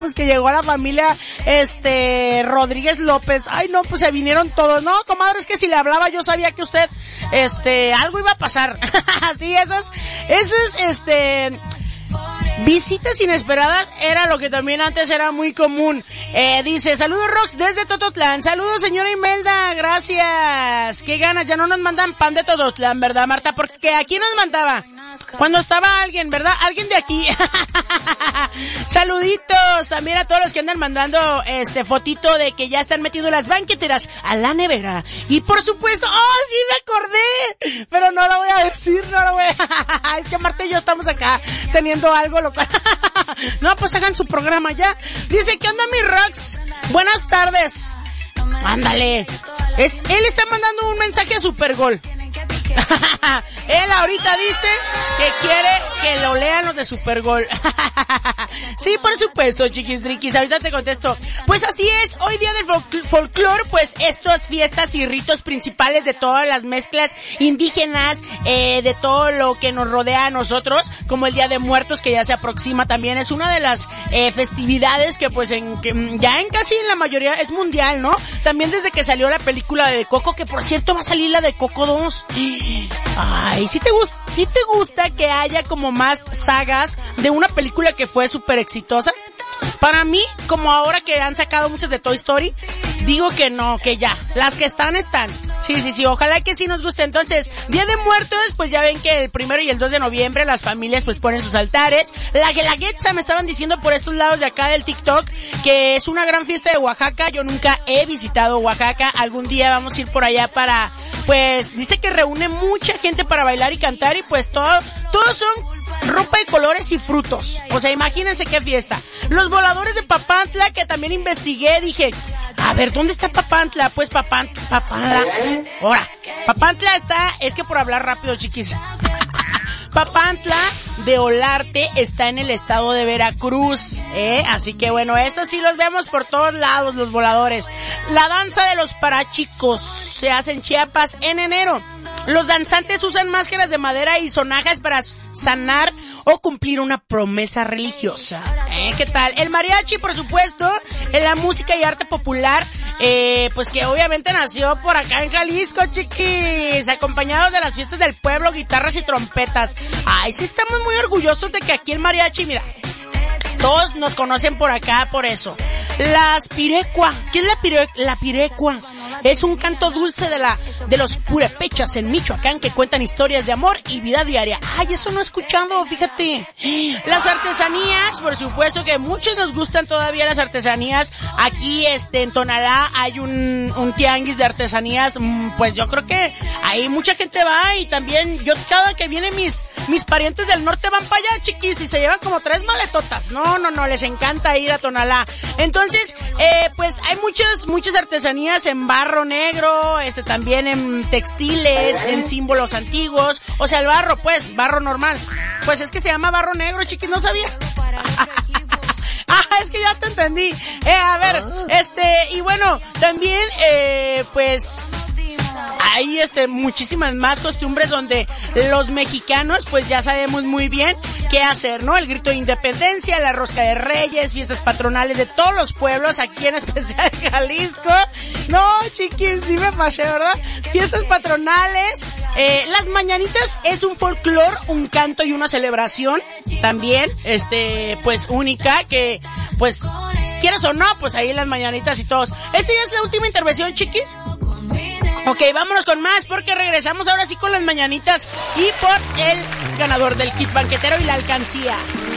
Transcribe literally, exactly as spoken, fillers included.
pues que llegó la familia, este, Rodríguez López. Ay, no, pues se vinieron todos. No, comadre, es que si le hablaba yo sabía que usted, este, algo iba a pasar. Así, esas, esas, este, visitas inesperadas era lo que también antes era muy común. Eh, dice, saludos Rox desde Tototlán. Saludos señora Imelda, gracias. Qué ganas, ya no nos mandan pan de Tototlán, ¿verdad, Marta? Porque aquí nos mandaba cuando estaba alguien, ¿verdad? Alguien de aquí. Saluditos también a todos los que andan mandando este fotito de que ya están metiendo las banqueteras a la nevera. Y por supuesto, ¡oh, sí me acordé! Pero no lo voy a decir, no lo voy a... Es que Marta y yo estamos acá teniendo algo local. No, pues hagan su programa ya. Dice, ¿qué onda mi Rox? Buenas tardes. Ándale. Es, él está mandando un mensaje a Supergol. Él ahorita dice que quiere que lo lean los de Supergol. Sí, por supuesto, chiquis driquis, ahorita te contesto. Pues así es, hoy día del fol- folclor, pues estas fiestas y ritos principales de todas las mezclas indígenas, eh, de todo lo que nos rodea a nosotros, como el Día de Muertos que ya se aproxima también, es una de las eh, festividades que pues en que ya en casi en la mayoría es mundial, ¿no? También desde que salió la película de Coco, que por cierto va a salir la de Coco dos. Ay, si te gusta, si te gusta que haya como más sagas de una película que fue súper exitosa. Para mí, como ahora que han sacado muchas de Toy Story, digo que no, que ya. Las que están, están. Sí, sí, sí, ojalá que sí nos guste. Entonces, Día de Muertos, pues ya ven que el primero y el dos de noviembre las familias pues ponen sus altares. La Guelaguetza me estaban diciendo por estos lados de acá del TikTok que es una gran fiesta de Oaxaca. Yo nunca he visitado Oaxaca. Algún día vamos a ir por allá para, pues, dice que reúne mucha gente para bailar y cantar y pues todo, todos son ropa de colores y frutos. O sea, imagínense qué fiesta. Los voladores de Papantla, que también investigué, dije, a ver, ¿dónde está Papantla? Pues Papantla, Papantla. Ahora, Papantla está, es que por hablar rápido, chiquis. Papantla de Olarte está en el estado de Veracruz, ¿eh? Así que bueno, eso sí los vemos por todos lados, los voladores. La danza de los parachicos se hace en Chiapas en enero. Los danzantes usan máscaras de madera y sonajas para sanar o cumplir una promesa religiosa. ¿Eh? ¿Qué tal? El mariachi, por supuesto, en la música y arte popular, eh, pues que obviamente nació por acá en Jalisco, chiquis, acompañados de las fiestas del pueblo, guitarras y trompetas. Ay, sí estamos muy orgullosos de que aquí el mariachi, mira, todos nos conocen por acá por eso. Las pirecua. ¿Qué es la pire, la pirecua? Es un canto dulce de la de los purépechas en Michoacán que cuentan historias de amor y vida diaria. Ay, eso no he escuchado, fíjate. Las artesanías, por supuesto que muchos nos gustan todavía las artesanías. Aquí este en Tonalá hay un un tianguis de artesanías, pues yo creo que ahí mucha gente va y también yo cada que vienen mis mis parientes del norte van para allá, chiquis, y se llevan como tres maletotas. No, no, no, les encanta ir a Tonalá. Entonces, eh pues hay muchas muchas artesanías en barro negro, este también en textiles, en símbolos antiguos, o sea, el barro, pues, barro normal. Pues es que se llama barro negro, chiquis, no sabía. Ah, es que ya te entendí. Eh, a ver, este, y bueno, también, eh, pues, hay este, muchísimas más costumbres donde los mexicanos, pues ya sabemos muy bien qué hacer, ¿no? El grito de independencia, la rosca de reyes, fiestas patronales de todos los pueblos, aquí en especial Jalisco. No, chiquis, sí me pasé, ¿verdad? Fiestas patronales, eh, las mañanitas es un folclor, un canto y una celebración también, este, pues única, que, pues, si quieres o no, pues ahí en las mañanitas y todos. Esta ya es la última intervención, chiquis. Ok, vámonos con más porque regresamos ahora sí con las mañanitas y por el ganador del kit banquetero y la alcancía.